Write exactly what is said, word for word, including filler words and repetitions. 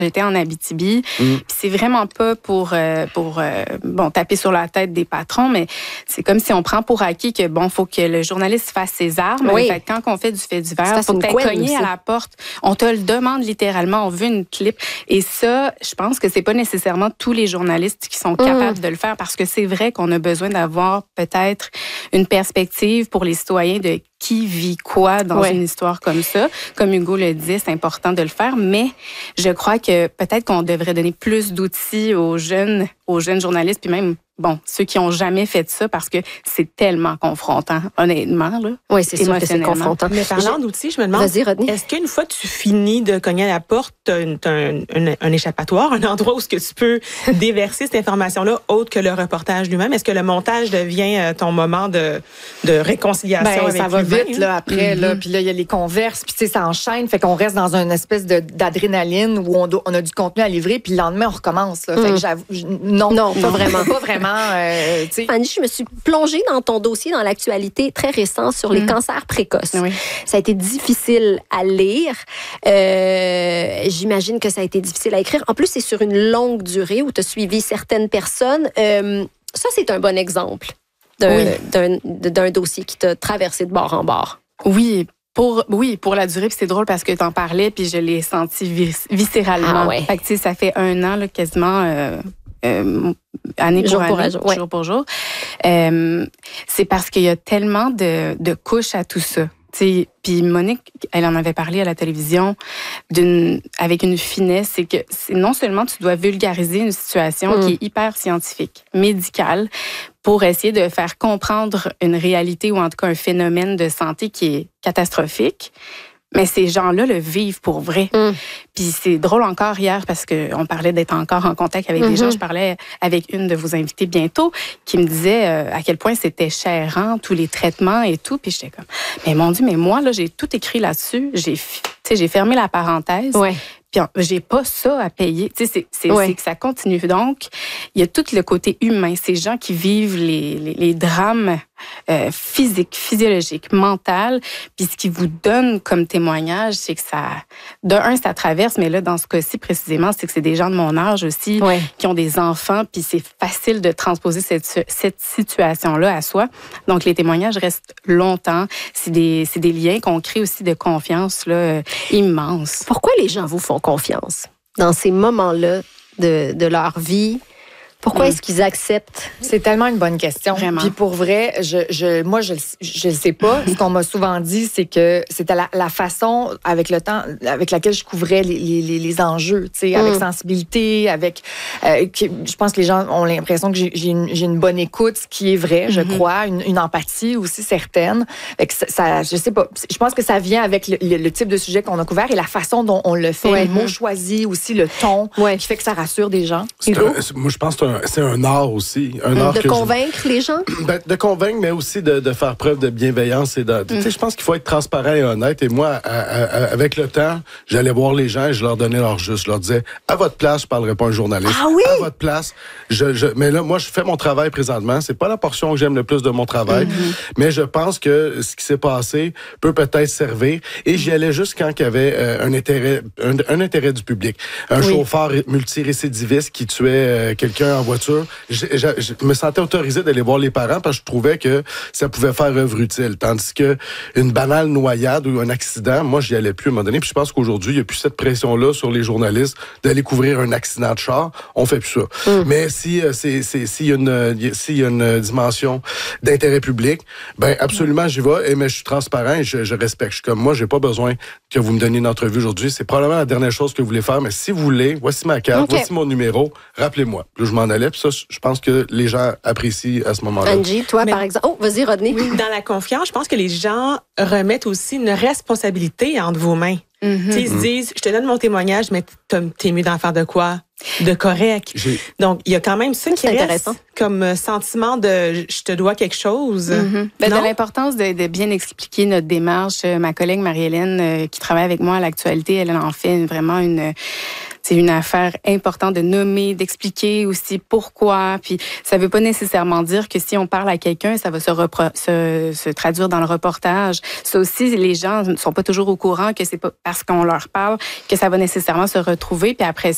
J'étais en Abitibi. Mm. Puis c'est vraiment pas pour, euh, pour euh, bon, taper sur la tête des patrons, mais c'est comme si on prend pour acquis que, bon, faut que le journaliste fasse ses armes. Oui. Fait, quand on fait du fait divers, il faut que tu aies cogné à la porte. On te le demande littéralement. On veut une clip. Et ça, je pense que c'est pas nécessairement tous les journalistes qui sont capables mm. de le faire, parce que c'est vrai qu'on a besoin d'avoir peut-être une perspective pour les citoyens de qui vit quoi dans ouais. une histoire comme ça. Comme Hugo le dit, c'est important de le faire, mais je crois que peut-être qu'on devrait donner plus d'outils aux jeunes, aux jeunes journalistes, puis même, bon, ceux qui n'ont jamais fait ça, parce que c'est tellement confrontant, honnêtement, là. Oui, c'est sûr que c'est confrontant. Mais parlant je... d'outils, je me demande, est-ce qu'une fois que tu finis de cogner à la porte, tu as, un, un, un, un échappatoire, un endroit où ce que tu peux déverser cette information-là, autre que le reportage lui-même? Est-ce que le montage devient ton moment de, de réconciliation ben, avec ça va vite, là, après, mm-hmm. là, puis là, il y a les converses, puis tu sais, ça enchaîne, fait qu'on reste dans une espèce de, d'adrénaline où on, do, on a du contenu à livrer, puis le lendemain, on recommence, là. Mm. Fait que j'avoue, non, non, pas vraiment. Pas vraiment, euh, tu sais. Fanny, je me suis plongée dans ton dossier, dans l'actualité très récente sur les mm. cancers précoces. Oui. Ça a été difficile à lire. Euh, j'imagine que ça a été difficile à écrire. En plus, c'est sur une longue durée où tu as suivi certaines personnes. Euh, ça, c'est un bon exemple d'un, oui. d'un, d'un dossier qui t'a traversé de bord en bord. Oui, Pour, oui, pour la durée, puis c'est drôle parce que t'en parlais, puis je l'ai senti vis- viscéralement. Ah ouais. Fait que, tu sais, ça fait un an, là, quasiment, euh, euh, année pour jour année, pour jour, ouais. jour pour jour. Euh, c'est parce qu'il y a tellement de, de couches à tout ça. T'sais, puis Monique, elle en avait parlé à la télévision d'une, avec une finesse, c'est que c'est non seulement tu dois vulgariser une situation mm. qui est hyper scientifique, médicale, pour essayer de faire comprendre une réalité ou en tout cas un phénomène de santé qui est catastrophique, mais ces gens-là le vivent pour vrai. Mm. Puis c'est drôle encore hier parce qu'on parlait d'être encore en contact avec mm-hmm. des gens. Je parlais avec une de vos invitées bientôt qui me disait euh, à quel point c'était chérant, tous les traitements et tout. Puis j'étais comme, mais mon Dieu, mais moi, là, j'ai tout écrit là-dessus. J'ai, j'ai fermé la parenthèse. Ouais. Puis j'ai pas ça à payer. Tu sais, c'est, c'est, ouais. c'est que ça continue. Donc, il y a tout le côté humain. Ces gens qui vivent les, les, les drames euh, physiques, physiologiques, mentaux. Puis ce qui vous donne comme témoignage, c'est que ça, de un, ça traverse, mais là, dans ce cas-ci précisément, c'est que c'est des gens de mon âge aussi ouais. qui ont des enfants. Puis c'est facile de transposer cette, cette situation-là à soi. Donc, les témoignages restent longtemps. C'est des, c'est des liens qu'on crée aussi de confiance là, euh, immenses. Pourquoi les gens vous font confiance dans ces moments-là de, de leur vie? Pourquoi mmh. est-ce qu'ils acceptent? C'est tellement une bonne question. Vraiment. Puis pour vrai, je, je, moi, je je le sais pas. Ce qu'on m'a souvent dit, c'est que c'était la, la façon, avec le temps, avec laquelle je couvrais les, les, les enjeux, tu sais, mmh. avec sensibilité, avec... Euh, que, je pense que les gens ont l'impression que j'ai, j'ai, une, j'ai une bonne écoute, ce qui est vrai, mmh. je crois, une, une empathie aussi certaine. Fait que ça, ça, je sais pas, je pense que ça vient avec le, le, le type de sujet qu'on a couvert et la façon dont on le fait, ouais. les mots choisis, aussi le ton, ouais. qui fait que ça rassure des gens. C'est un, moi, je pense que c'est un c'est un art aussi. Un art de que convaincre je... les gens? Ben, de convaincre, mais aussi de, de faire preuve de bienveillance. Et de, mm. tu sais, je pense qu'il faut être transparent et honnête. Et moi, à, à, à, avec le temps, j'allais voir les gens et je leur donnais leur juste. Je leur disais, à votre place, je parlerai pas à un journaliste. Ah oui? À votre place. Je, je, mais là, moi, je fais mon travail présentement. C'est pas la portion que j'aime le plus de mon travail. Mm-hmm. Mais je pense que ce qui s'est passé peut peut-être servir. Et j'y allais juste quand il y avait euh, un intérêt, un, un intérêt du public. Un oui. chauffeur multirécidiviste qui tuait euh, quelqu'un en voiture. Je, je, je me sentais autorisé d'aller voir les parents parce que je trouvais que ça pouvait faire œuvre utile. Tandis que une banale noyade ou un accident, moi, j'y allais plus à un moment donné. Puis je pense qu'aujourd'hui, il n'y a plus cette pression-là sur les journalistes d'aller couvrir un accident de char. On fait plus ça. Mm. Mais si euh, c'est, c'est, s'il y a une, s'il y a une dimension d'intérêt public, ben absolument, j'y vais. Et mais je suis transparent et je, je respecte. Je suis comme moi, j'ai pas besoin que vous me donniez une entrevue aujourd'hui. C'est probablement la dernière chose que vous voulez faire. Mais si vous voulez, voici ma carte, okay. voici mon numéro. Rappelez-moi. Puis là, je m'en allais. Puis ça, je pense que les gens apprécient à ce moment-là. Angie, toi, mais, par exemple... Oh, vas-y, Rodney. Oui, dans la confiance, je pense que les gens remettent aussi une responsabilité entre vos mains. Mm-hmm. Ils se disent, je te donne mon témoignage, mais t'es mieux d'en faire de quoi? De correct. J'ai... Donc, il y a quand même ça qui reste comme sentiment de je te dois quelque chose. Mm-hmm. Ben, de l'importance de, de bien expliquer notre démarche. Ma collègue Marie-Hélène, euh, qui travaille avec moi à l'actualité, elle en fait vraiment une... C'est une affaire importante de nommer, d'expliquer aussi pourquoi. Puis ça veut pas nécessairement dire que si on parle à quelqu'un, ça va se, repro- se, se traduire dans le reportage. Ça aussi, les gens ne sont pas toujours au courant que c'est pas parce qu'on leur parle que ça va nécessairement se retrouver. Puis après